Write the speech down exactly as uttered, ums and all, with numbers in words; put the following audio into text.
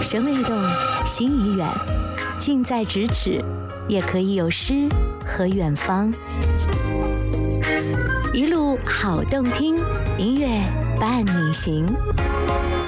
身未动，心已远，近在咫尺，也可以有诗和远方。一路好动听，音乐伴你行。